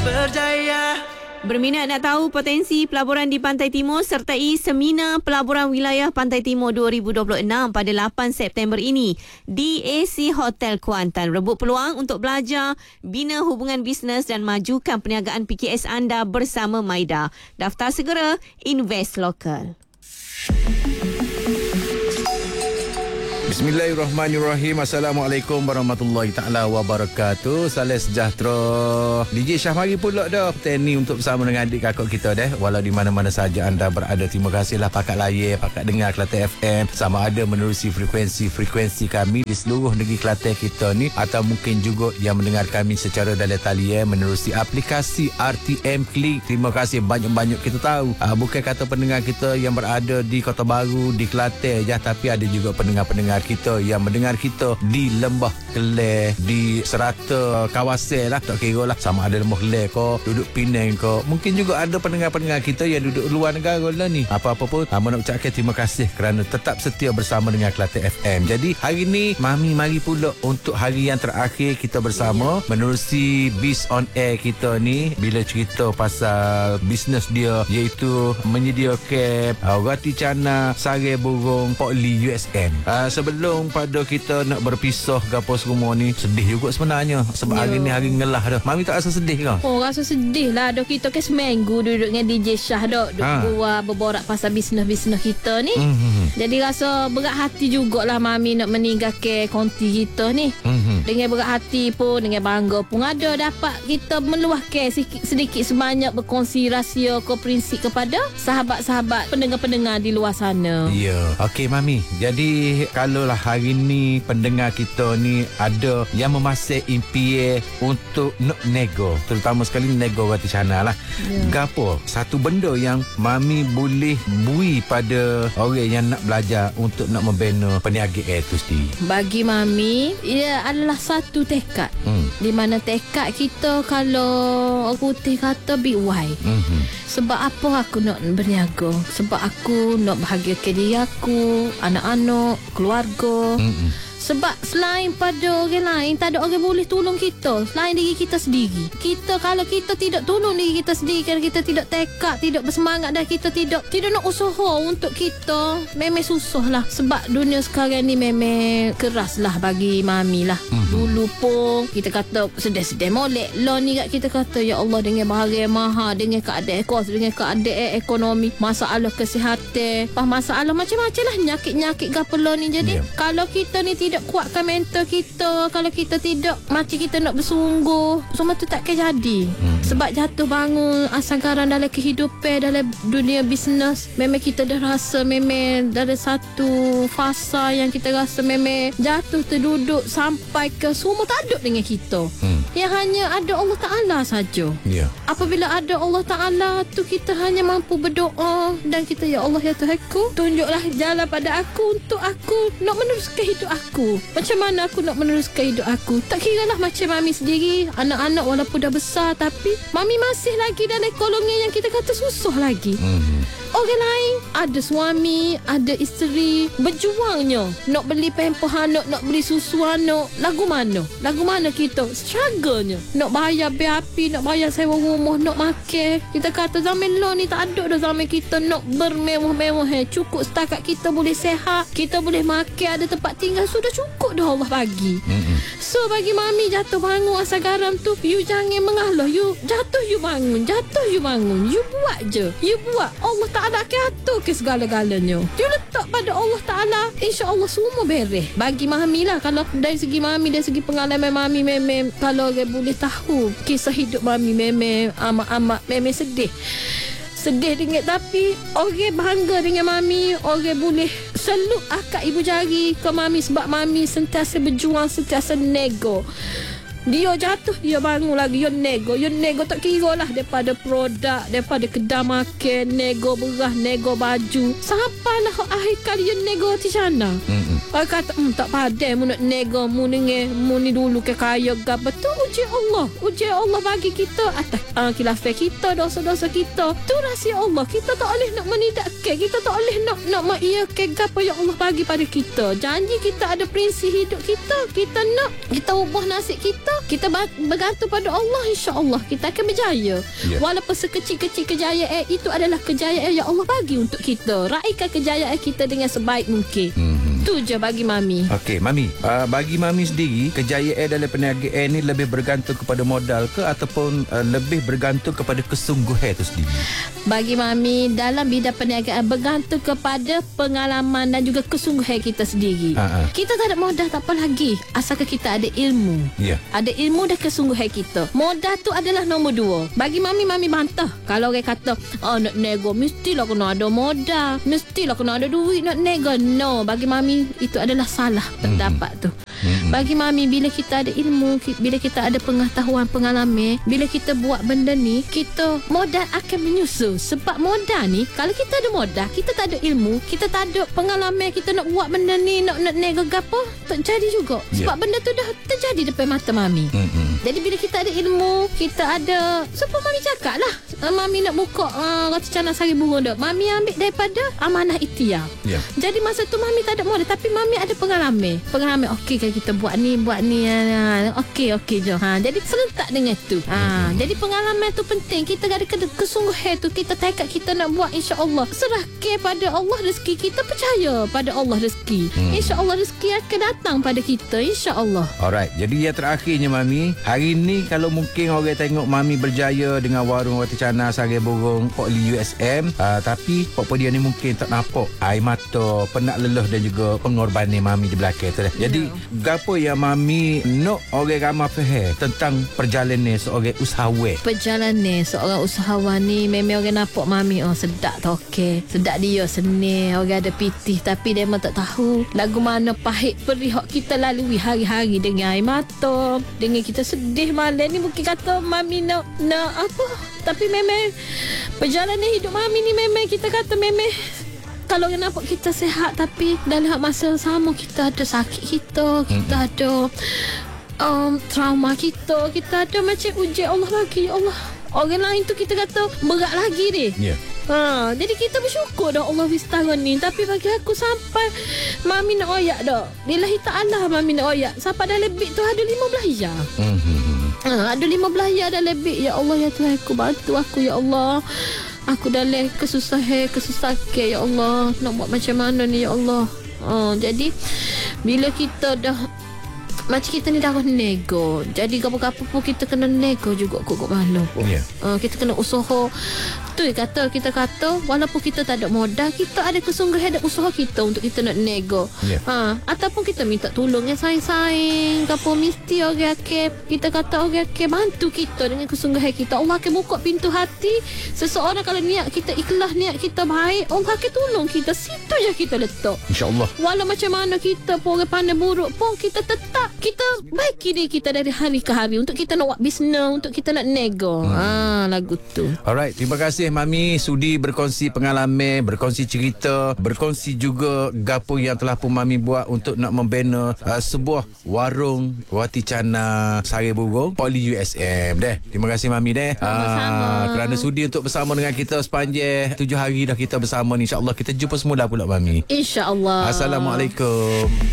berjaya. Berminat nak tahu potensi pelaburan di Pantai Timur sertai Seminar Pelaburan Wilayah Pantai Timur 2026 pada 8 September ini di AC Hotel Kuantan. Rebut peluang untuk belajar, bina hubungan bisnes dan majukan perniagaan PKS anda bersama Maida. Daftar segera, invest lokal. Bismillahirrahmanirrahim. Assalamualaikum warahmatullahi ta'ala wabarakatuh. Salam sejahtera. DJ Syah mari pula dah Teni untuk bersama dengan adik kakak kita dah. Walau di mana-mana saja anda berada, terima kasihlah pakat layar, pakat dengar Kelantan FM. Sama ada menerusi frekuensi kami di seluruh negeri Kelantan kita ni, atau mungkin juga yang mendengar kami secara dalam talian menerusi aplikasi RTM Klik. Terima kasih banyak-banyak. Kita tahu bukan kata pendengar kita yang berada di Kota Baru, di Kelantan je, tapi ada juga pendengar-pendengar kita yang mendengar kita di Lembah Keleh, di serata kawasan lah, tak kira lah sama ada Lembah Keleh ko, duduk Penang ko, mungkin juga ada pendengar-pendengar kita yang duduk luar negara lah ni. Apa-apa pun nak ucapkan terima kasih kerana tetap setia bersama dengan Kelantan FM. Jadi hari ni Mami mari pula untuk hari yang terakhir kita bersama menerusi Biz on Air kita ni, bila cerita pasal bisnes dia iaitu menyediakan roti canai, sare burung, pokli USM. Sebelum pada kita nak berpisah gapo semua ni, sedih juga sebenarnya sebab hari ni hari ngelah dah. Mami tak rasa sedih ke? Oh, rasa sedih lah. Dah kita ke seminggu duduk dengan DJ Syah dah, duduk berborak pasal bisnes-bisnes kita ni. Jadi rasa berat hati jugalah Mami nak meninggalkan konti kita ni. Dengan berat hati pun, dengan bangga pun ada dapat kita meluahkan sedikit sebanyak berkongsi rahsia ke prinsip kepada sahabat-sahabat pendengar-pendengar di luar sana. Ya. Okey Mami. Jadi kalau lah hari ni pendengar kita ni ada yang memasang impian untuk nak nego, terutama sekali nego roti canai lah. Gapo satu benda yang Mami boleh bui pada orang yang nak belajar untuk nak membina perniagaan itu sendiri? Bagi Mami, ia adalah satu tekad. Di mana tekad kita, kalau orang putih kata big why. Sebab apa aku nak berniaga? Sebab aku nak bahagiakan diri aku, anak-anak, keluarga. Sebab selain pada orang lain, tak ada orang boleh tolong kita selain diri kita sendiri. Kalau kita tidak tolong diri kita sendiri, kalau kita tidak tekad, tidak bersemangat dan kita tidak nak usaha untuk kita, memang susah lah. Sebab dunia sekarang ni memang keras lah bagi Mami lah. Dulu pun kita kata sedih-sedih molek lah ni kat kita kata, ya Allah, dengan bahaya maha, dengan keadaan kos, dengan keadaan ekonomi, masalah kesihatan, masalah macam-macam lah, nyakit-nyakit gapela ni. Jadi kalau kita ni tidak kuatkan mental kita, kalau kita tidak macam kita nak bersungguh, semua tu takkan jadi. Sebab jatuh bangun asangkaran dalam kehidupan, dalam dunia bisnes, memang kita dah rasa memang dari satu fasa yang kita rasa memang jatuh terduduk sampai ke semua tak ada dengan kita. Yang hanya ada Allah Ta'ala saja. Apabila ada Allah Ta'ala tu, kita hanya mampu berdoa dan kita, ya Allah, ya Tuhanku, tunjuklah jalan pada aku untuk aku nak meneruskan hidup aku. Macam mana aku nak meneruskan hidup aku? Tak kira lah macam Mami sendiri, anak-anak walaupun dah besar, tapi Mami masih lagi dalam golongan yang kita kata susah lagi. Orang lain ada suami, ada isteri, berjuangnya nak beli pamper anak, nak beli susu anak. Lagu mana kita struggle-nya nak bayar BAP, nak bayar sewa rumah, nak makan. Kita kata zaman lo ni tak ada dah zaman kita nak bermewah-mewah. Cukup setakat kita boleh sehat, kita boleh makan, ada tempat tinggal, sudah cukup dah Allah bagi. So bagi Mami, jatuh bangun asal garam tu, you jangan mengalah. You jatuh, you bangun, you buat je, you buat. Allah Ta'ala akan atur ke segala-galanya. You letak pada Allah Ta'ala, insya-Allah semua beres. Bagi Mami lah, kalau dari segi Mami, dari segi pengalaman Mami, memang kalau orang boleh tahu kisah hidup Mami, memang amat-amat memang sedih dengan, tapi orang bangga dengan Mami. Orang boleh seluk akak ibu jari ke Mami sebab Mami sentiasa berjuang, sentiasa nego. Dia jatuh, dia bangun lagi, dia nego tak kira lah, daripada produk, daripada kedai makan, nego beras, nego baju, sampailah akhir kali dia nego roti canai. Orang kata tak padai mu nak nego, mu ni dulu ke kaya gap. Betul, uji Allah bagi kita atas khilafah kita, dosa-dosa kita tu rahsia Allah. Kita tak boleh nak menidakkan, kita tak boleh nak mengiyakan apa yang Allah bagi pada kita. Janji kita ada prinsip hidup kita nak kita ubah nasib kita, kita bergantung pada Allah, insya-Allah kita akan berjaya. Walaupun sekecil-kecil kejayaan itu adalah kejayaan yang Allah bagi untuk kita. Raihkan kejayaan kita dengan sebaik mungkin. Itu je bagi Mami. Okey, Mami. Bagi Mami sendiri, kejayaan dalam perniagaan ni lebih bergantung kepada modal ke ataupun lebih bergantung kepada kesungguhan itu sendiri? Bagi Mami, dalam bidang perniagaan bergantung kepada pengalaman dan juga kesungguhan kita sendiri. Kita tak ada modal tak apa lagi, asalkan kita ada ilmu. Ada ilmu dan kesungguhan kita. Modal tu adalah nombor 2. Bagi Mami bantah kalau orang kata nak nego mestilah kena ada modal, mestilah kena ada duit nak nego. No, bagi Mami itu adalah salah pendapat tu. Bagi Mami, bila kita ada ilmu, bila kita ada pengetahuan, pengalaman, bila kita buat benda ni, kita modal akan menyusul. Sebab modal ni, kalau kita ada modal, kita tak ada ilmu, kita tak ada pengalaman, kita nak buat benda ni, nak nego gapo, tak jadi juga. Sebab benda tu dah terjadi depan mata Mami. Jadi bila kita ada ilmu, kita ada, sebab Mami cakap lah, Mami nak buka roti canai sari burung dah, Mami ambil daripada amanah ikhtiar. Jadi masa tu Mami tak ada modal, tapi Mami ada pengalaman. Okey, kalau kita buat ni okey je. Jadi serentak dengan tu. Jadi pengalaman tu penting. Kita ada kesungguhan tu, kita tekad kita nak buat, insya-Allah. Serahkan pada Allah rezeki, kita percaya pada Allah rezeki. Insya-Allah rezeki akan datang pada kita, insya-Allah. Alright, jadi yang terakhirnya Mami, hari ni kalau mungkin orang tengok Mami berjaya dengan warung roti canai sari burung Pok Li USM, tapi Pok dia ni mungkin tak nampak air mata, penat lelah dan juga pengorbanan Mami di belakang tu. Jadi gapo yang Mami nak orang ramai faham tentang perjalanan seorang usahawan? Perjalanan seorang usahawan ni memang orang nampak Mami sedap tak, okey. Sedap dia seni, orang ada pitih, tapi dia memang tak tahu lagu mana pahit perih kita lalui hari-hari dengan air mata, dengan kita sedih malam ni. Mungkin kata Mami nak apa, tapi memang perjalanan hidup Mami ni memang kita kata memang kalau orang nampak kita sihat, tapi dalam masa sama kita ada sakit kita ada trauma kita ada macam ujian Allah bagi. Ya Allah, orang lain tu kita kata berat lagi ni. Jadi kita bersyukur dah Allah wistaran ni. Tapi bagi aku sampai Mami nak oyak dah, lillahi ta'ala Mami nak oyak sampai dah lebih tu ada 15 jam. Ada 15 jam dah lebih. Ya Allah, ya Tuhan aku, bantu aku ya Allah. Aku dalam kesusahan ya Allah. Nak buat macam mana ni ya Allah. Jadi bila kita dah macam kita ni dah nego, jadi apa-apa pun kita kena nego juga kok mana pun. Kita kena usaha. Tu kita kata walaupun kita tak ada modal, kita ada kesungguhan, ada usaha kita untuk kita nak nego. Ataupun kita minta tolong yang saing-saing, apa mesti orang kita kata orang bantu kita dengan kesungguhan kita. Allah akan buka pintu hati seseorang. Kalau niat kita ikhlas, niat kita baik, Allah akan tolong kita. Situ je kita letak, insya-Allah. Walau macam mana kita pun orang pandai buruk pun, kita tetap kita baiki diri kita dari hari ke hari untuk kita nak buat bisnes, untuk kita nak nego. Lagu tu. Alright, terima kasih Mami sudi berkongsi pengalaman, berkongsi cerita, berkongsi juga gapo yang telah pun Mami buat untuk nak membina sebuah warung roti canai sari burung Pok Li USM deh. Terima kasih Mami deh. Kerana sudi untuk bersama dengan kita sepanjang 7 hari dah kita bersama ni. InsyaAllah kita jumpa semula pula Mami. InsyaAllah. Assalamualaikum.